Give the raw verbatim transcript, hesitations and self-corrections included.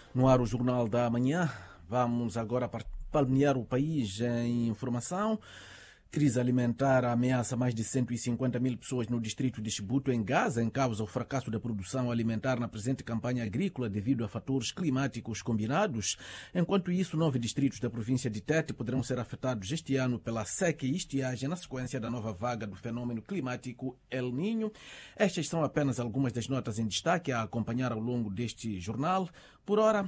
No ar, o Jornal da Manhã. Vamos agora palmear o país em informação. Crise alimentar ameaça mais de cento e cinquenta mil pessoas no distrito de Chibuto, em Gaza, em causa o fracasso da produção alimentar na presente campanha agrícola devido a fatores climáticos combinados. Enquanto isso, nove distritos da província de Tete poderão ser afetados este ano pela seca e estiagem na sequência da nova vaga do fenômeno climático El Niño. Estas são apenas algumas das notas em destaque a acompanhar ao longo deste jornal. Por ora,